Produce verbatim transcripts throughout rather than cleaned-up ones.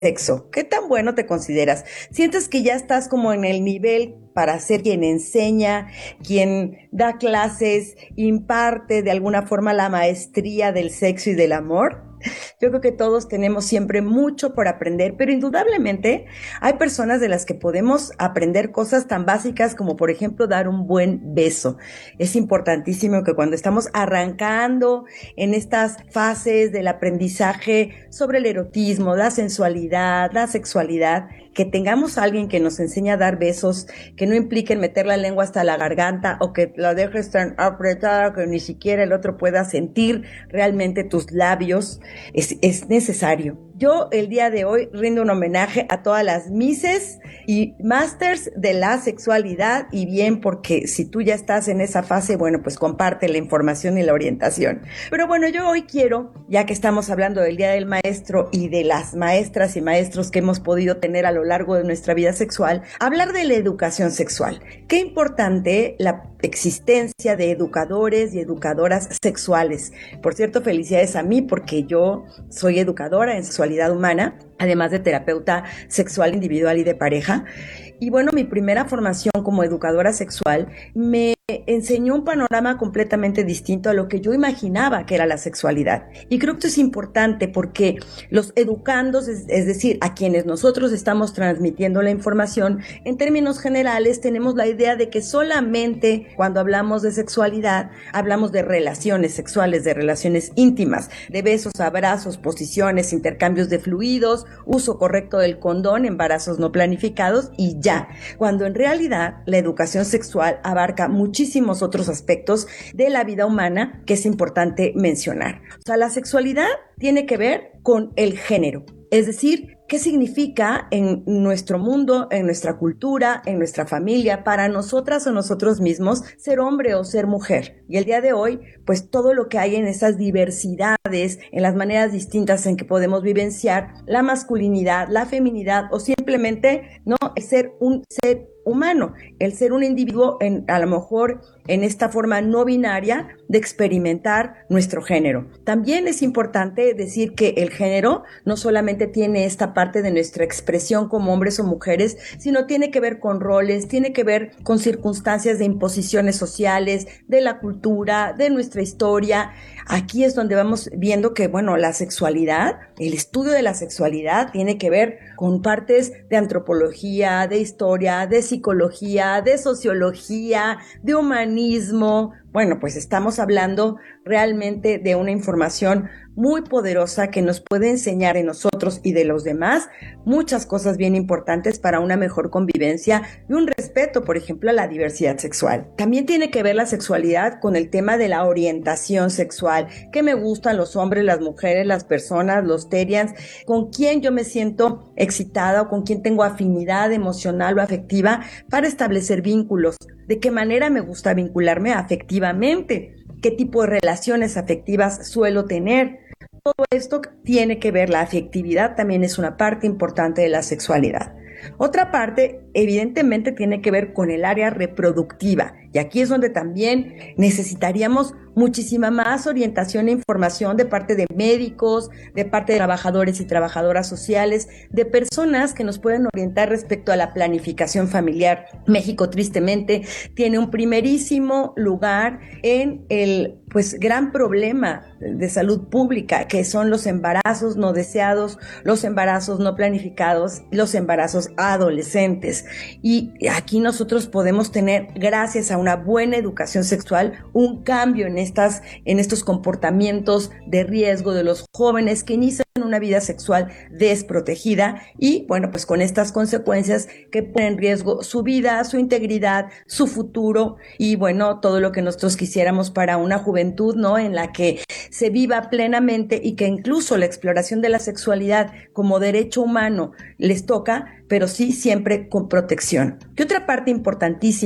sexo. ¿Qué tan bueno te consideras? ¿Sientes que ya estás como en el nivel para ser quien enseña, quien da clases, imparte de alguna forma la maestría del sexo y del amor? Yo creo que todos tenemos siempre mucho por aprender, pero indudablemente hay personas de las que podemos aprender cosas tan básicas como, por ejemplo, dar un buen beso. Es importantísimo que cuando estamos arrancando en estas fases del aprendizaje sobre el erotismo, la sensualidad, la sexualidad, que tengamos a alguien que nos enseñe a dar besos, que no impliquen meter la lengua hasta la garganta o que la dejes tan apretada que ni siquiera el otro pueda sentir realmente tus labios. Es, es necesario. Yo el día de hoy rindo un homenaje a todas las mises y masters de la sexualidad, y bien porque si tú ya estás en esa fase, bueno, pues comparte la información y la orientación. Pero bueno, yo hoy quiero, ya que estamos hablando del Día del Maestro y de las maestras y maestros que hemos podido tener a lo largo de nuestra vida sexual, hablar de la educación sexual. Qué importante la existencia de educadores y educadoras sexuales. Por cierto, felicidades a mí porque yo soy educadora en sexualidad humana, además de terapeuta sexual individual y de pareja. Y bueno, mi primera formación como educadora sexual me enseñó un panorama completamente distinto a lo que yo imaginaba que era la sexualidad. Y creo que esto es importante porque los educandos, es, es decir, a quienes nosotros estamos transmitiendo la información, en términos generales tenemos la idea de que solamente cuando hablamos de sexualidad, hablamos de relaciones sexuales, de relaciones íntimas, de besos, abrazos, posiciones, intercambios de fluidos, uso correcto del condón, embarazos no planificados y ya. Cuando en realidad la educación sexual abarca muchísimos otros aspectos de la vida humana que es importante mencionar. O sea, la sexualidad tiene que ver con el género, es decir, ¿qué significa en nuestro mundo, en nuestra cultura, en nuestra familia, para nosotras o nosotros mismos, ser hombre o ser mujer? Y el día de hoy, pues todo lo que hay en esas diversidades, en las maneras distintas en que podemos vivenciar la masculinidad, la feminidad o simplemente, ¿no?, el ser un ser humano, el ser un individuo en, a lo mejor en esta forma no binaria de experimentar nuestro género. También es importante decir que el género no solamente tiene esta parte de nuestra expresión como hombres o mujeres, sino tiene que ver con roles, tiene que ver con circunstancias de imposiciones sociales, de la cultura, de nuestra historia. Aquí es donde vamos viendo que, bueno, la sexualidad, el estudio de la sexualidad tiene que ver con partes de antropología, de historia, de psicología, de sociología, de humanismo. Bueno, pues estamos hablando realmente de una información muy poderosa que nos puede enseñar de nosotros y de los demás muchas cosas bien importantes para una mejor convivencia y un respeto, por ejemplo, a la diversidad sexual. También tiene que ver la sexualidad con el tema de la orientación sexual, qué me gustan los hombres, las mujeres, las personas, los terians, con quién yo me siento excitada o con quién tengo afinidad emocional o afectiva para establecer vínculos, de qué manera me gusta vincularme afectivamente, qué tipo de relaciones afectivas suelo tener. Todo esto tiene que ver, la afectividad también es una parte importante de la sexualidad. Otra parte, evidentemente, tiene que ver con el área reproductiva, y aquí es donde también necesitaríamos muchísima más orientación e información de parte de médicos, de parte de trabajadores y trabajadoras sociales, de personas que nos pueden orientar respecto a la planificación familiar. México, tristemente, tiene un primerísimo lugar en el pues gran problema de salud pública, que son los embarazos no deseados, los embarazos no planificados, los embarazos adolescentes. Y aquí nosotros podemos tener, gracias a una buena educación sexual, un cambio en estas, en estos comportamientos de riesgo de los jóvenes que inician una vida sexual desprotegida y, bueno, pues con estas consecuencias que ponen en riesgo su vida, su integridad, su futuro y, bueno, todo lo que nosotros quisiéramos para una juventud, ¿no?, en la que se viva plenamente y que incluso la exploración de la sexualidad como derecho humano les toca, pero sí siempre con protección. Y otra parte importantísima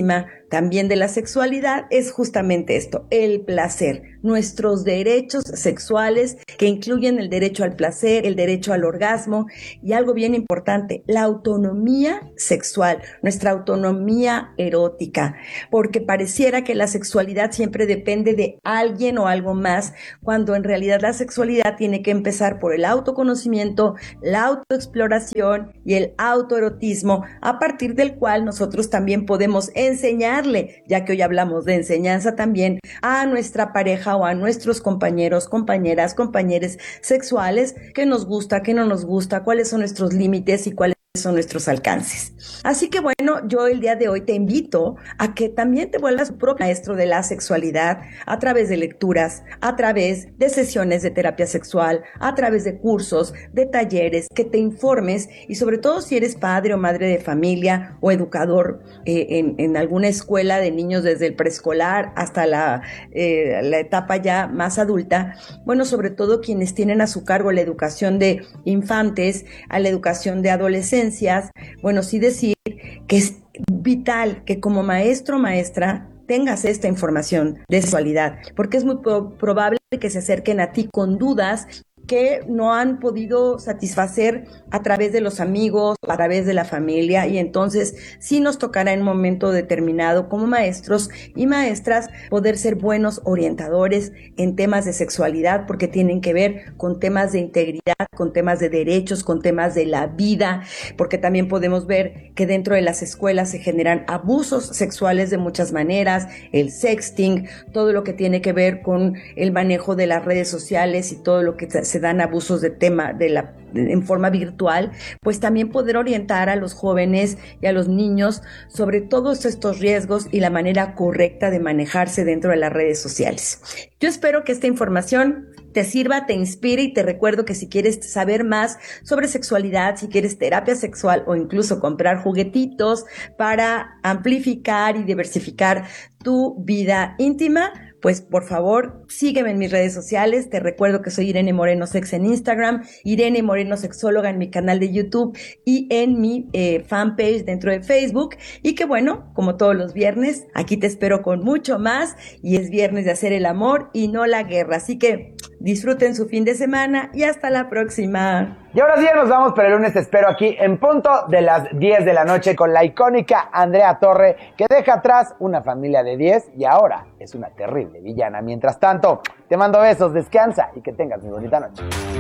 también de la sexualidad es justamente esto, el placer, nuestros derechos sexuales que incluyen el derecho al placer, el derecho al orgasmo y algo bien importante, la autonomía sexual, nuestra autonomía erótica, porque pareciera que la sexualidad siempre depende de alguien o algo más, cuando en realidad la sexualidad tiene que empezar por el autoconocimiento, la autoexploración y el autoerotismo, a partir del cual nosotros también podemos enseñarle, ya que hoy hablamos de enseñanza también, a nuestra pareja o a nuestros compañeros, compañeras, compañeros sexuales, qué nos gusta, qué no nos gusta, cuáles son nuestros límites y cuáles son nuestros alcances. Así que bueno, yo el día de hoy te invito a que también te vuelvas tu propio maestro de la sexualidad a través de lecturas, a través de sesiones de terapia sexual, a través de cursos, de talleres, que te informes y sobre todo si eres padre o madre de familia o educador eh, en, en alguna escuela de niños desde el preescolar hasta la, eh, la etapa ya más adulta, bueno, sobre todo quienes tienen a su cargo la educación de infantes, a la educación de adolescentes, bueno, sí decir que es vital que como maestro o maestra tengas esta información de sexualidad, porque es muy pro- probable que se acerquen a ti con dudas que no han podido satisfacer a través de los amigos, a través de la familia, y entonces sí nos tocará en un momento determinado como maestros y maestras poder ser buenos orientadores en temas de sexualidad, porque tienen que ver con temas de integridad, con temas de derechos, con temas de la vida, porque también podemos ver que dentro de las escuelas se generan abusos sexuales de muchas maneras, el sexting, todo lo que tiene que ver con el manejo de las redes sociales y todo lo que se se dan abusos de tema de la en forma virtual, pues también poder orientar a los jóvenes y a los niños sobre todos estos riesgos y la manera correcta de manejarse dentro de las redes sociales. Yo espero que esta información te sirva, te inspire, y te recuerdo que si quieres saber más sobre sexualidad, si quieres terapia sexual o incluso comprar juguetitos para amplificar y diversificar tu vida íntima, pues por favor sígueme en mis redes sociales. Te recuerdo que soy Irene Moreno Sex en Instagram, Irene Moreno Sexóloga en mi canal de YouTube y en mi eh, fanpage dentro de Facebook, y que bueno, como todos los viernes, aquí te espero con mucho más, y es viernes de hacer el amor y no la guerra, así que disfruten su fin de semana y hasta la próxima. Y ahora sí ya nos vamos, pero el lunes te espero aquí en punto de las diez de la noche con la icónica Andrea Torre, que deja atrás una familia de diez y ahora es una terrible villana. Mientras tanto, te mando besos, descansa y que tengas muy bonita noche.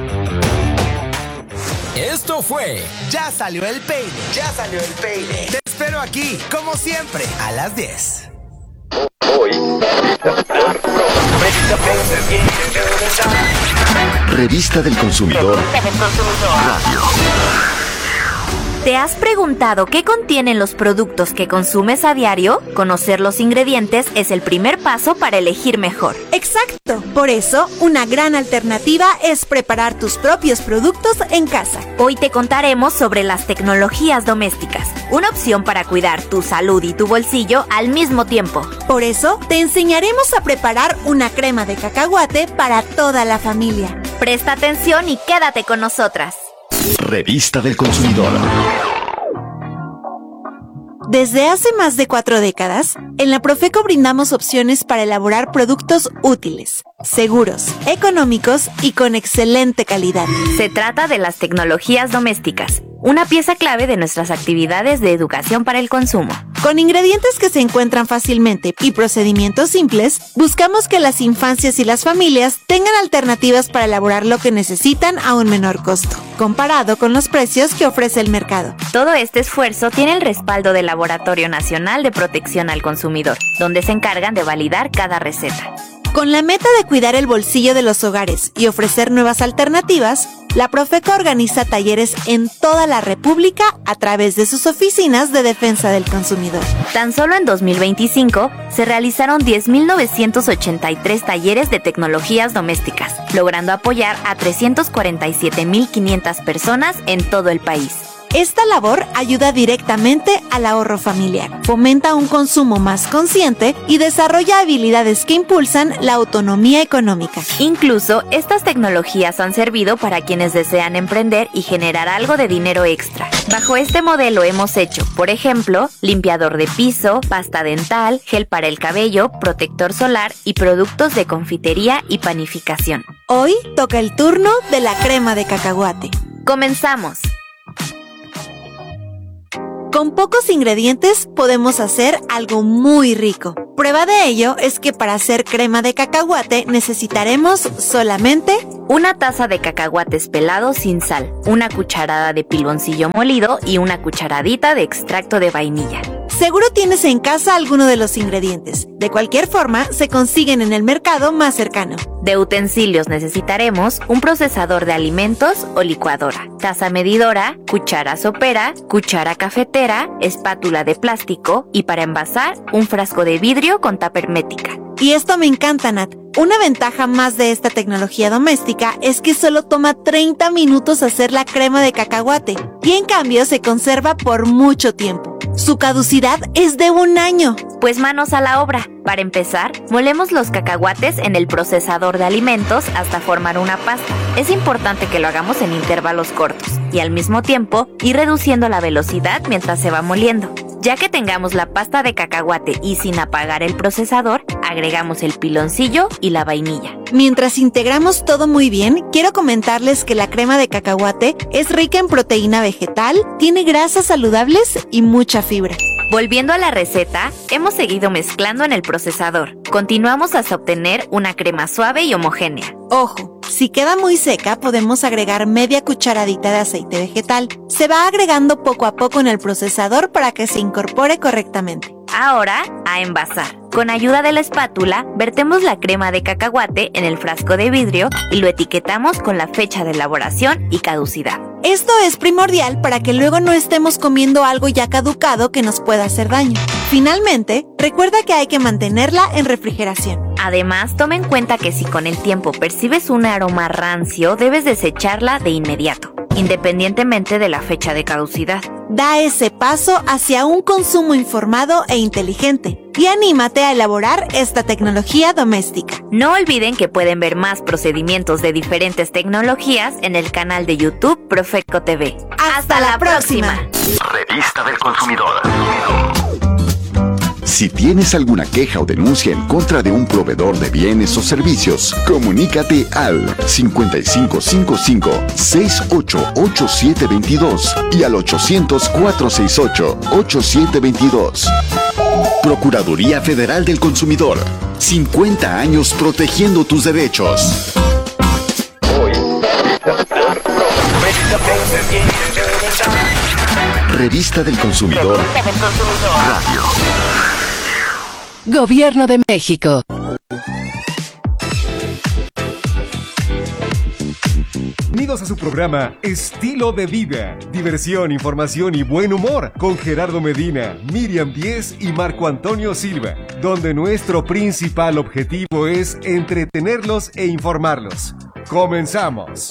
Esto fue Ya Salió el Peine. Ya Salió el Peine. Te espero aquí, como siempre, a las diez. Hoy. Revista del Consumidor. Radio. ¿Te has preguntado qué contienen los productos que consumes a diario? Conocer los ingredientes es el primer paso para elegir mejor. Exacto. Por eso, una gran alternativa es preparar tus propios productos en casa. Hoy te contaremos sobre las tecnologías domésticas, una opción para cuidar tu salud y tu bolsillo al mismo tiempo. Por eso, te enseñaremos a preparar una crema de cacahuate para toda la familia. Presta atención y quédate con nosotras. Revista del Consumidor. Desde hace más de cuatro décadas, en la Profeco brindamos opciones para elaborar productos útiles, seguros, económicos y con excelente calidad. Se trata de las tecnologías domésticas, una pieza clave de nuestras actividades de educación para el consumo. Con ingredientes que se encuentran fácilmente y procedimientos simples, buscamos que las infancias y las familias tengan alternativas para elaborar lo que necesitan a un menor costo, comparado con los precios que ofrece el mercado. Todo este esfuerzo tiene el respaldo del Laboratorio Nacional de Protección al Consumidor, donde se encargan de validar cada receta. Con la meta de cuidar el bolsillo de los hogares y ofrecer nuevas alternativas, la Profeco organiza talleres en toda la República a través de sus oficinas de defensa del consumidor. Tan solo en dos mil veinticinco se realizaron diez mil novecientos ochenta y tres talleres de tecnologías domésticas, logrando apoyar a trescientas cuarenta y siete mil quinientas personas en todo el país. Esta labor ayuda directamente al ahorro familiar, fomenta un consumo más consciente y desarrolla habilidades que impulsan la autonomía económica. Incluso, estas tecnologías han servido para quienes desean emprender y generar algo de dinero extra. Bajo este modelo hemos hecho, por ejemplo, limpiador de piso, pasta dental, gel para el cabello, protector solar y productos de confitería y panificación. Hoy toca el turno de la crema de cacahuate. ¡Comenzamos! Con pocos ingredientes podemos hacer algo muy rico. Prueba de ello es que para hacer crema de cacahuate necesitaremos solamente una taza de cacahuates pelados sin sal, una cucharada de piloncillo molido y una cucharadita de extracto de vainilla. Seguro tienes en casa alguno de los ingredientes. De cualquier forma, se consiguen en el mercado más cercano. De utensilios necesitaremos un procesador de alimentos o licuadora, taza medidora, cuchara sopera, cuchara cafetera, espátula de plástico y para envasar un frasco de vidrio con tapa hermética. Y esto me encanta, Nat. Una ventaja más de esta tecnología doméstica es que solo toma treinta minutos hacer la crema de cacahuate y en cambio se conserva por mucho tiempo. Su caducidad es de un año. Pues manos a la obra. Para empezar, molemos los cacahuates en el procesador de alimentos hasta formar una pasta. Es importante que lo hagamos en intervalos cortos y al mismo tiempo ir reduciendo la velocidad mientras se va moliendo. Ya que tengamos la pasta de cacahuate y sin apagar el procesador, agregamos el piloncillo y la vainilla. Mientras integramos todo muy bien, quiero comentarles que la crema de cacahuate es rica en proteína vegetal, tiene grasas saludables y mucha fibra. Volviendo a la receta, hemos seguido mezclando en el procesador. Continuamos hasta obtener una crema suave y homogénea. Ojo, si queda muy seca, podemos agregar media cucharadita de aceite vegetal. Se va agregando poco a poco en el procesador para que se incorpore correctamente. Ahora, a envasar. Con ayuda de la espátula, vertemos la crema de cacahuate en el frasco de vidrio y lo etiquetamos con la fecha de elaboración y caducidad. Esto es primordial para que luego no estemos comiendo algo ya caducado que nos pueda hacer daño. Finalmente, recuerda que hay que mantenerla en refrigeración. Además, toma en cuenta que si con el tiempo percibes un aroma rancio, debes desecharla de inmediato, independientemente de la fecha de caducidad. Da ese paso hacia un consumo informado e inteligente y anímate a elaborar esta tecnología doméstica. No olviden que pueden ver más procedimientos de diferentes tecnologías en el canal de YouTube Profeco T V. ¡Hasta, ¡Hasta la próxima! Revista del Consumidor. Si tienes alguna queja o denuncia en contra de un proveedor de bienes o servicios, comunícate al cincuenta y cinco cincuenta y cinco, sesenta y ocho, ochenta y siete veintidós y al ochocientos, cuatrocientos sesenta y ocho, ochenta y siete veintidós. Procuraduría Federal del Consumidor. cincuenta años protegiendo tus derechos. Revista del Consumidor. Radio. Gobierno de México. Bienvenidos a su programa Estilo de Vida. Diversión, información y buen humor con Gerardo Medina, Miriam Díez y Marco Antonio Silva, donde nuestro principal objetivo es entretenerlos e informarlos. ¡Comenzamos!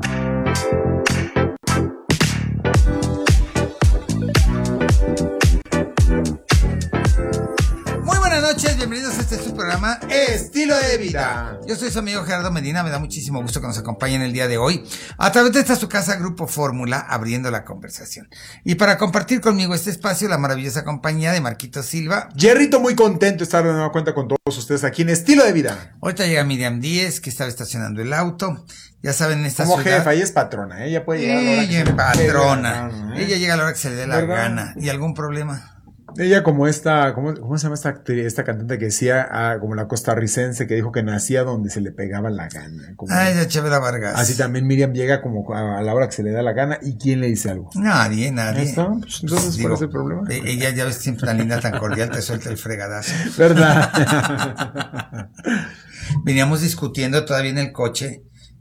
Buenas noches, bienvenidos a este su programa Estilo de Vida. Yo soy su amigo Gerardo Medina, me da muchísimo gusto que nos acompañen el día de hoy a través de esta su casa Grupo Fórmula, abriendo la conversación. Y para compartir conmigo este espacio, la maravillosa compañía de Marquito Silva. Jerrito, muy contento de estar de nueva cuenta con todos ustedes aquí en Estilo de Vida. Ahorita llega Miriam Díez, que estaba estacionando el auto. Ya saben, en esta Como ciudad... jefa, ella es patrona, ella puede llegar a la hora que Ella se es patrona. le dé la gana, ¿eh? Ella llega a la hora que se le dé la ¿verdad? gana. ¿Y algún problema? Ella como esta, ¿cómo, cómo se llama esta actriz, esta cantante que decía, ah, como la costarricense que dijo que nacía donde se le pegaba la gana? Como, Ay, de Chévere Vargas. así también Miriam llega como a, a la hora que se le da la gana. ¿Y quién le dice algo? Nadie, nadie. ¿Esto? Pues, entonces, Digo, ¿cuál es el problema? eh, Ella ya ves siempre tan linda, tan cordial, te suelta el fregadazo. ¿Verdad? Veníamos discutiendo todavía en el coche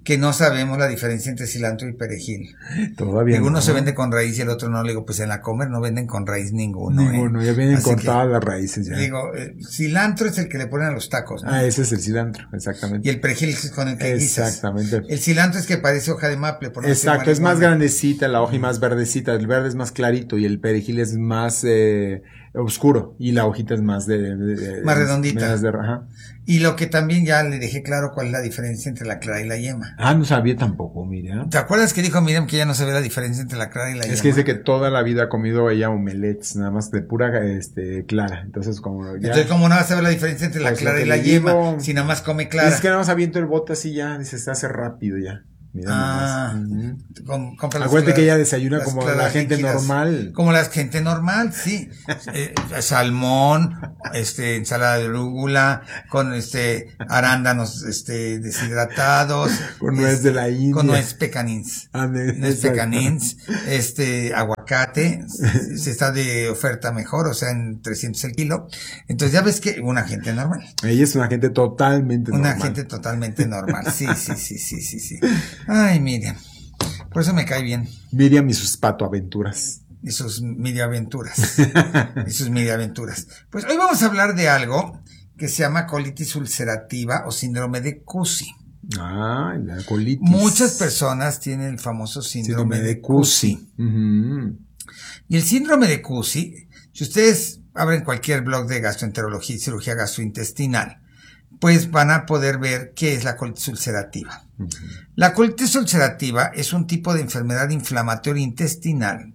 que no sabemos la diferencia entre cilantro y perejil. Todavía Digo, no. uno se vende con raíz y el otro no. Le digo, pues en la Comer no venden con raíz ninguno. Ninguno, ¿eh? ya vienen Así cortadas que, las raíces ya. Digo, eh, cilantro es el que le ponen a los tacos, ¿no? Ah, ese es el cilantro, exactamente. Y el perejil es con el que guisas. Exactamente. El cilantro es que parece hoja de maple. Por no Exacto, es más marihuana. grandecita la hoja y más verdecita. El verde es más clarito y el perejil es más eh, oscuro y la hojita es más de... de- de- Más redondita. más de- ajá. Y lo que también ya le dejé claro cuál es la diferencia entre la clara y la yema. Ah, no sabía tampoco, Miriam. ¿Te acuerdas que dijo Miriam que ya no sabe la diferencia entre la clara y la yema? Es que dice que toda la vida ha comido ella omelets, nada más de pura este, clara. Entonces, como ya... Entonces, ¿cómo no va a saber la diferencia entre la Pues, clara lo y que la le yema? digo- Si nada más come clara. Es que nada más aviento el bote así ya, dice, se hace rápido ya. Mira Ah, nomás. Ujú. com- compra las Acuérdate que claras- ella desayuna las como claras la gente líquidas. normal. Como la gente normal, sí. Eh, salmón, este, ensalada de rúgula, con este, arándanos, este, deshidratados. Con nuez de la India. Con nuez pecanins. Ah, ne- Nuez exacto. pecanins, este, aguacate, si está de oferta mejor, o sea, en trescientos el kilo. Entonces ya ves que una gente normal. Ella es una gente totalmente Una normal. gente totalmente normal. Sí, sí, sí, sí, sí, sí. Ay, Miriam. Por eso me cae bien. Miriam y sus patoaventuras. Y sus miriaventuras. y sus miriaventuras. Pues hoy vamos a hablar de algo que se llama colitis ulcerativa o síndrome de Cusi. Ah, la colitis. Muchas personas tienen el famoso síndrome, Síndrome de de Cusi. Ujú. Y el síndrome de Cusi, si ustedes abren cualquier blog de gastroenterología y cirugía gastrointestinal, pues van a poder ver qué es la colitis ulcerativa. Ujú. La colitis ulcerativa es un tipo de enfermedad inflamatoria intestinal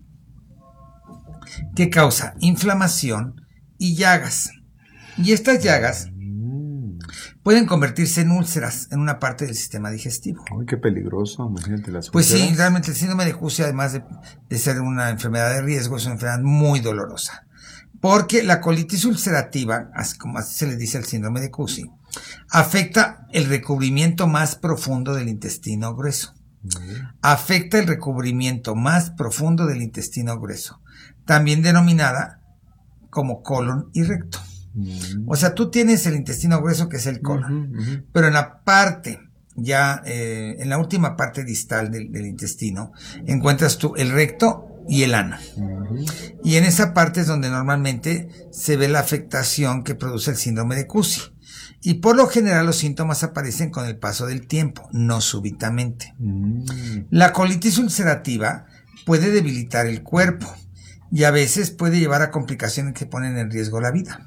que causa inflamación y llagas. Y estas llagas Mm. pueden convertirse en úlceras en una parte del sistema digestivo. Ay, qué peligroso, imagínate las Pues sí, úlceras. realmente el síndrome de Cusi, además de, de ser una enfermedad de riesgo, es una enfermedad muy dolorosa. Porque la colitis ulcerativa, así como así se le dice al síndrome de Cusi, afecta el recubrimiento más profundo del intestino grueso. Afecta el recubrimiento más profundo del intestino grueso, también denominada como colon y recto. Mm. O sea, tú tienes el intestino grueso, que es el colon, Ujú, ujú. pero en la parte, ya eh, en la última parte distal del, del intestino, encuentras tú el recto y el ano. Ujú. Y en esa parte es donde normalmente se ve la afectación que produce el síndrome de Cusi. Y por lo general los síntomas aparecen con el paso del tiempo, no súbitamente. Mm. La colitis ulcerativa puede debilitar el cuerpo y a veces puede llevar a complicaciones que ponen en riesgo la vida.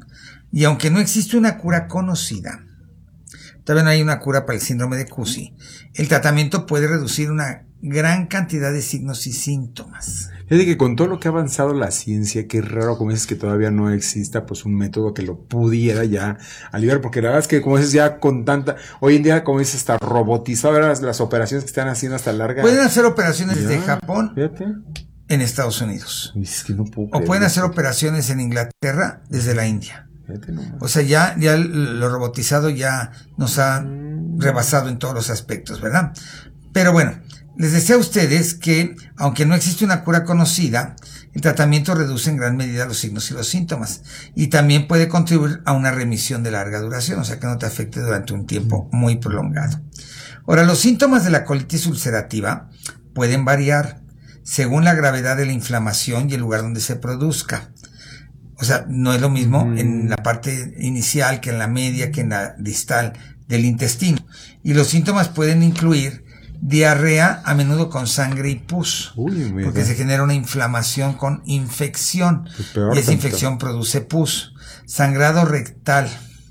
Y aunque no existe una cura conocida, todavía no hay una cura para el síndrome de Cusi, el tratamiento puede reducir una gran cantidad de signos y síntomas. Fíjate que con todo lo que ha avanzado la ciencia, qué raro como dices que todavía no exista pues un método que lo pudiera ya aliviar, porque la verdad es que como dices ya con tanta, hoy en día como dices hasta robotizado, las, las operaciones que están haciendo hasta larga. Pueden hacer operaciones Ya, desde Japón Fíjate. en Estados Unidos. Es que no puedo O creer pueden hacer eso. operaciones en Inglaterra desde la India. Fíjate nomás. O sea, ya, ya lo robotizado ya nos ha rebasado en todos los aspectos, ¿verdad? Pero bueno, les decía a ustedes que, aunque no existe una cura conocida, el tratamiento reduce en gran medida los signos y los síntomas. Y también puede contribuir a una remisión de larga duración, o sea que no te afecte durante un tiempo muy prolongado. Ahora, los síntomas de la colitis ulcerativa pueden variar según la gravedad de la inflamación y el lugar donde se produzca. O sea, no es lo mismo Mm. en la parte inicial que en la media, que en la distal del intestino. Y los síntomas pueden incluir diarrea, a menudo con sangre y pus, Uy, mira. porque se genera una inflamación con infección, Pues peor y esa tantito. infección produce pus. Sangrado rectal,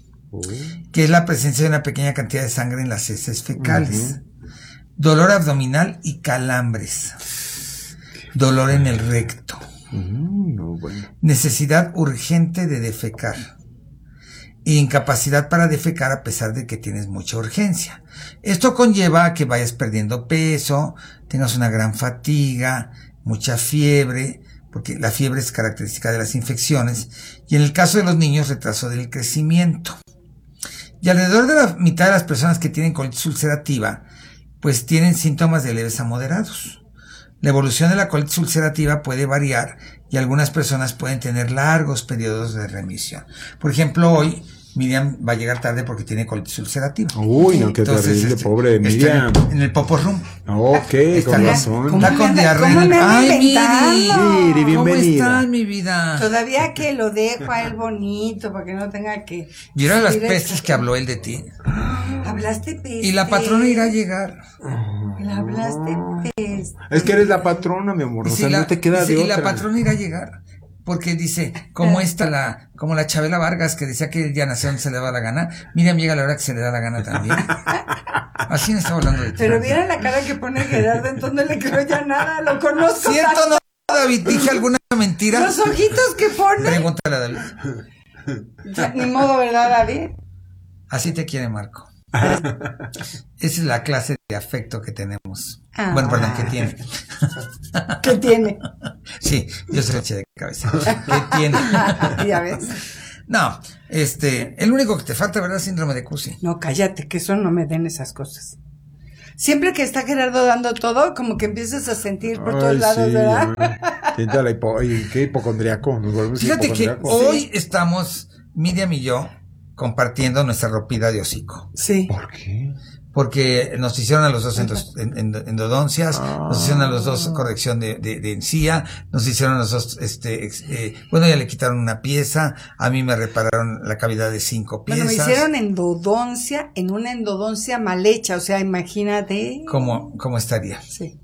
Uy. que es la presencia de una pequeña cantidad de sangre en las heces fecales. Dolor abdominal y calambres. Dolor en el recto. Mm, no, bueno. Necesidad urgente de defecar. E incapacidad para defecar a pesar de que tienes mucha urgencia. Esto conlleva a que vayas perdiendo peso, tengas una gran fatiga, mucha fiebre, porque la fiebre es característica de las infecciones, y en el caso de los niños, retraso del crecimiento. Y alrededor de la mitad de las personas que tienen colitis ulcerativa, pues tienen síntomas de leves a moderados. La evolución de la colitis ulcerativa puede variar y algunas personas pueden tener largos periodos de remisión. Por ejemplo, hoy Miriam va a llegar tarde porque tiene colitis ulcerativa. Uy, no, qué Entonces, terrible, este, pobre de Miriam. Está en, en el Popo Room. Ok, Está con bien. razón. Está con diarrea. ¿Cómo me anda Ay, inventando? Miri, ¿Cómo bienvenida. estás, mi vida? Todavía que lo dejo a él bonito para que no tenga que... ¿Vieron las subir pestes el- que habló él de ti? Hablaste peste. Y la patrona irá a llegar. Le hablaste peste. Es que eres la patrona, mi amor. Y O si sea, la, no te queda y si- de y la otra. patrona irá a llegar. Porque dice, como esta, la, como la Chabela Vargas, que decía que ya nació donde se le daba la gana. Miriam llega a la hora que se le da la gana también. Así me está hablando de ti. Pero vieron la cara que pone Gerardo, entonces no le creo ya nada, lo conozco. ¿Cierto o no, David? ¿Dije alguna mentira? Los ojitos que pone. Pregúntale a David. Ya, ni modo, ¿verdad, David? Así te quiere Marco. Esa es la clase de afecto que tenemos. Ah. Bueno, perdón, que tiene. ¿Qué tiene? Sí, yo se lo eché de cabeza. ¿Qué tiene? Ya ves. No, este, el único que te falta, ¿verdad? Síndrome de Cusi. No, cállate, que eso no me den esas cosas. Siempre que está Gerardo dando todo, como que empiezas a sentir por todos Ay, lados, sí, ¿verdad? ya. Sienta la hipo... Ay, qué hipocondriaco. Nos volvemos Fíjate que hipocondriacos. hoy estamos, Miriam y yo, compartiendo nuestra ropita de hocico. Sí. ¿Por qué? Porque nos hicieron a los dos endos- en- en- endodoncias, Ah. nos hicieron a los dos corrección de, de, de encía, nos hicieron a los dos, este, ex- eh, bueno, ya le quitaron una pieza, a mí me repararon la cavidad de cinco piezas. Bueno, me hicieron endodoncia, en una endodoncia mal hecha, o sea, imagínate. ¿Cómo, cómo estaría? Sí.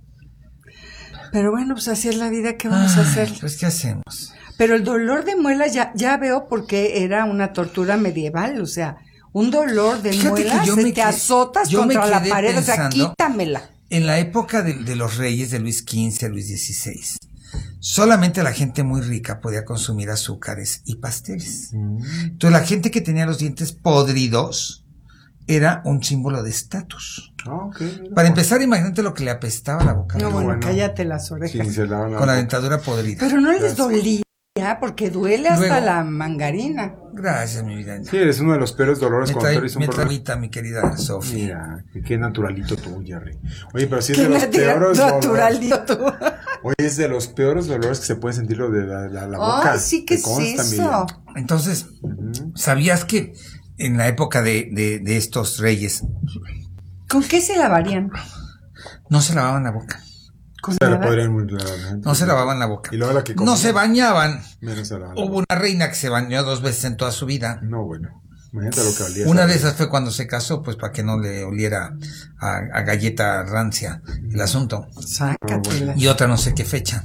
Pero bueno, pues así es la vida, ¿qué vamos a Ay, hacer? Pues, ¿qué hacemos? Pero el dolor de muela ya, ya veo porque era una tortura medieval, o sea, un dolor de Fíjate que muela, yo se me te quedé- azotas yo me contra la quedé pared, o sea, pensando- quítamela. En la época de, de los reyes de Luis quince, Luis dieciséis, solamente la gente muy rica podía consumir azúcares y pasteles. Entonces la gente que tenía los dientes podridos era un símbolo de estatus. Ah, ok, mira. Para empezar, imagínate lo que le apestaba la boca. No, bueno, bueno. cállate las orejas. Sí, se lavan la Con la boca. dentadura podrida. Pero no les dolía, porque duele hasta Luego- la mangarina. Gracias, mi vida. Sí, eres uno de los peores dolores Me cuando trae, traes un me problema. trabita, mi querida Sofía. Mira, qué- qué naturalito tú, Jerry. Oye, pero sí es Qué de los peores dolores. naturalito tú. Oye, es de los peores dolores que se puede sentir lo de la, la, la boca. Ay, sí, ¿qué Te es consta, eso? Miriam. Entonces, Ujú. ¿sabías que en la época de, de, de estos reyes ¿Con qué se lavarían? no se lavaban la boca? ¿Con Se la nada? podrían muy claramente. No se lavaban la boca. Y luego la que No comía, se bañaban. menos se lavaban la Hubo boca. una reina que se bañó dos veces en toda su vida. No, bueno. Imagínate lo que olía. Una esa de reina. esas fue cuando se casó, pues para que no le oliera a, a galleta rancia el asunto. Sácatela. Y otra no sé qué fecha.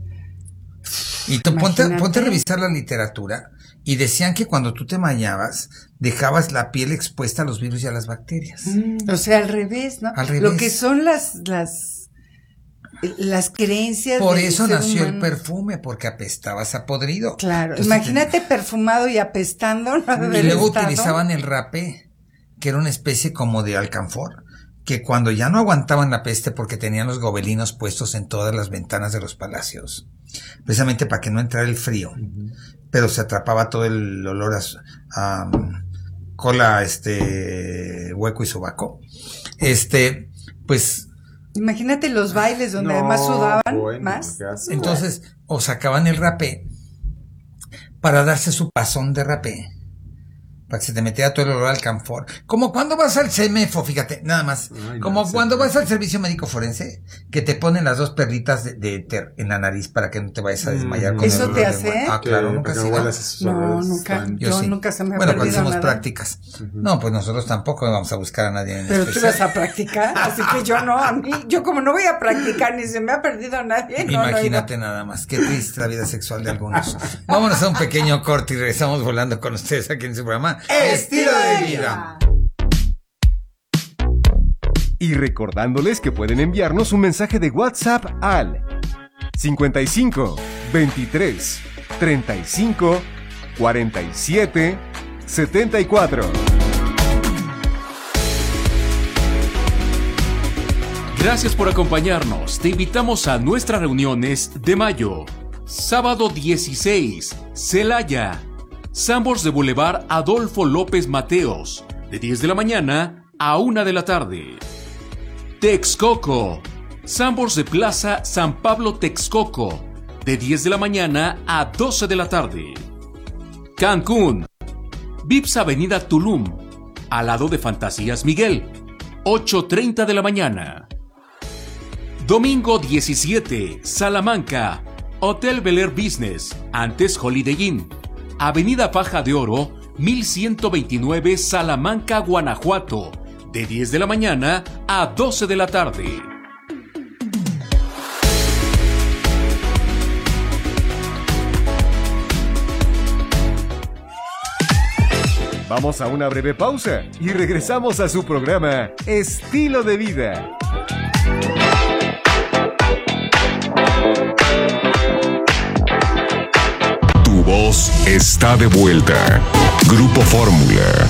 Y tú ponte, Imagínate. ponte a revisar la literatura y decían que cuando tú te bañabas dejabas la piel expuesta a los virus y a las bacterias. O sea, al revés, ¿no? Al revés. Lo que son las, las, las creencias. Por del eso ser nació el humano. perfume, porque apestabas a podrido. Claro, Entonces, imagínate perfumado y apestando. ¿no? Y Del luego estado. utilizaban el rapé, que era una especie como de alcanfor, que cuando ya no aguantaban la peste porque tenían los gobelinos puestos en todas las ventanas de los palacios, precisamente para que no entrara el frío, pero se atrapaba todo el olor a, su- a, um, cola, este, hueco y sobaco. Este, pues, Imagínate los bailes donde No, además sudaban bueno, más. ¿qué haces? entonces, o sacaban el rapé para darse su pasón de rapé, para que se te metiera todo el olor al alcanfor. Como cuando vas al CEMEFO, fíjate, nada más. Ay, no, Como sí, cuando sí. vas al servicio médico forense, que te ponen las dos perlitas de, de éter en la nariz para que no te vayas a desmayar Mm. con el ¿Eso olor te de hace? muerte. Ah, Que- claro, para nunca que se no da. huelas esos No, olores nunca. tan- Yo sí. nunca se me ha Bueno, cuando perdido hacemos nada. prácticas. No, pues nosotros tampoco vamos a buscar a nadie en Pero tú especial. vas a practicar, así que yo no, a mí, yo como no voy a practicar ni se me ha perdido nadie. no, no Imagínate nada más, qué triste la vida sexual de algunos. Vámonos a un pequeño corte y regresamos volando con ustedes aquí en su programa Estilo de Vida. Y recordándoles que pueden enviarnos un mensaje de WhatsApp al cincuenta y cinco, veintitrés, treinta y cinco, cuarenta y siete, setenta y cuatro. Gracias por acompañarnos. Te invitamos a nuestras reuniones de mayo. Sábado dieciséis, Celaya. Sambors de Boulevard Adolfo López Mateos, de diez de la mañana a una de la tarde. Texcoco. Sambors de Plaza San Pablo Texcoco, de diez de la mañana a doce de la tarde. Cancún. Vips Avenida Tulum, al lado de Fantasías Miguel, ocho treinta de la mañana. Domingo diecisiete, Salamanca, Hotel Bel Air Business, antes Holiday Inn, Avenida Faja de Oro, mil ciento veintinueve, Salamanca, Guanajuato, de diez de la mañana a doce de la tarde. Vamos a una breve pausa y regresamos a su programa Estilo de Vida. Tu voz está de vuelta. Grupo Fórmula.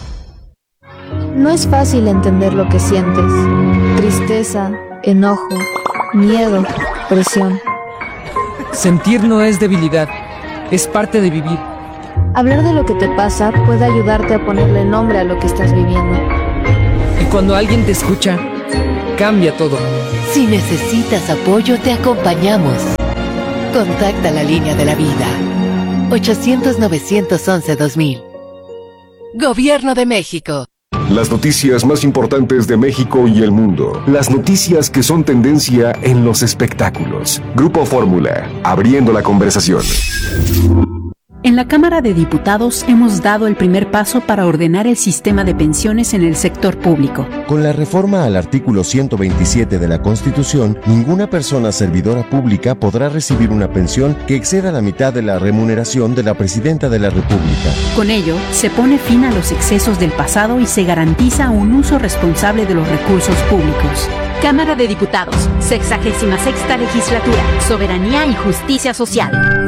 No es fácil entender lo que sientes. Tristeza, enojo, miedo, presión. Sentir no es debilidad, es parte de vivir. Hablar de lo que te pasa puede ayudarte a ponerle nombre a lo que estás viviendo. Y cuando alguien te escucha, cambia todo. Si necesitas apoyo, te acompañamos. Contacta la línea de la vida. ochocientos, novecientos once, dos mil. Gobierno de México. Las noticias más importantes de México y el mundo. Las noticias que son tendencia en los espectáculos. Grupo Fórmula, abriendo la conversación. En la Cámara de Diputados hemos dado el primer paso para ordenar el sistema de pensiones en el sector público. Con la reforma al artículo ciento veintisiete de la Constitución, ninguna persona servidora pública podrá recibir una pensión que exceda la mitad de la remuneración de la Presidenta de la República. Con ello, se pone fin a los excesos del pasado y se garantiza un uso responsable de los recursos públicos. Cámara de Diputados, sexagésima sexta legislatura, Soberanía y Justicia Social.